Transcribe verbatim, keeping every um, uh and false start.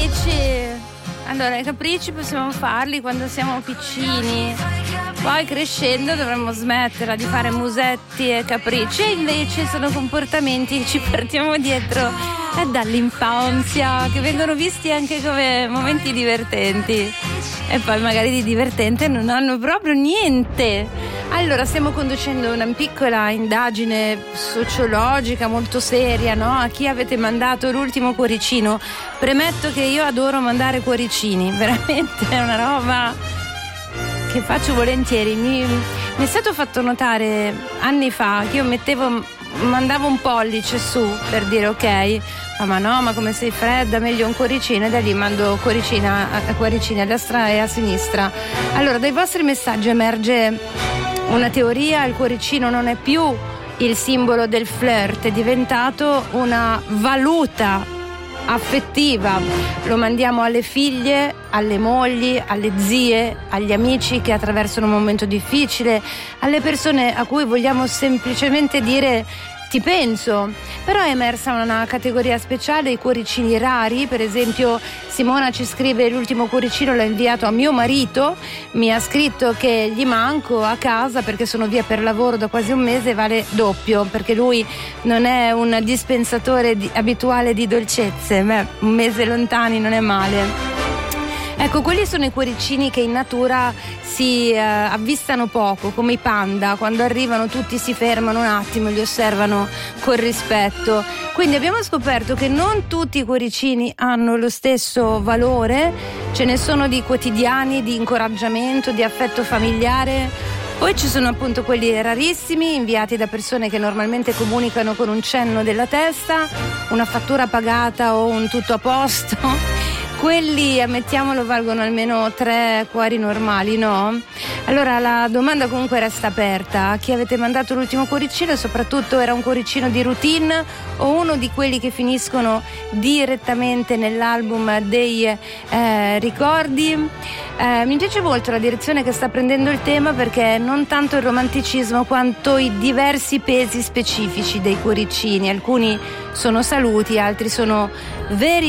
capricci. Allora, i capricci possiamo farli quando siamo piccini, poi crescendo dovremmo smetterla di fare musetti e capricci, e invece sono comportamenti che ci portiamo dietro eh, dall'infanzia, che vengono visti anche come momenti divertenti e poi magari di divertente non hanno proprio niente. Allora, stiamo conducendo una piccola indagine sociologica molto seria, no? A chi avete mandato l'ultimo cuoricino? Premetto che io adoro mandare cuoricini, veramente è una roba che faccio volentieri. Mi, mi è stato fatto notare anni fa che io mettevo, mandavo un pollice su per dire ok, ma no, ma come sei fredda, meglio un cuoricino, e da lì mando cuoricina a cuoricini a destra e a sinistra. Allora, dai vostri messaggi emerge una teoria: il cuoricino non è più il simbolo del flirt, è diventato una valuta affettiva. Lo mandiamo alle figlie, alle mogli, alle zie, agli amici che attraversano un momento difficile, alle persone a cui vogliamo semplicemente dire ti penso. Però è emersa una categoria speciale, i cuoricini rari. Per esempio Simona ci scrive: l'ultimo cuoricino l'ho inviato a mio marito, mi ha scritto che gli manco a casa perché sono via per lavoro da quasi un mese, vale doppio perché lui non è un dispensatore di, abituale di dolcezze. Beh, un mese lontani non è male. Ecco, quelli sono i cuoricini che in natura si eh, avvistano poco, come i panda. Quando arrivano tutti si fermano un attimo e li osservano con rispetto. Quindi abbiamo scoperto che non tutti i cuoricini hanno lo stesso valore. Ce ne sono di quotidiani, di incoraggiamento, di affetto familiare. Poi ci sono appunto quelli rarissimi, inviati da persone che normalmente comunicano con un cenno della testa, una fattura pagata o un tutto a posto. Quelli, ammettiamolo, valgono almeno tre cuori normali, no? Allora la domanda comunque resta aperta: a chi avete mandato l'ultimo cuoricino? E soprattutto, era un cuoricino di routine o uno di quelli che finiscono direttamente nell'album dei eh, ricordi? Eh, mi piace molto la direzione che sta prendendo il tema, perché non tanto il romanticismo quanto i diversi pesi specifici dei cuoricini. Alcuni sono saluti, altri sono veri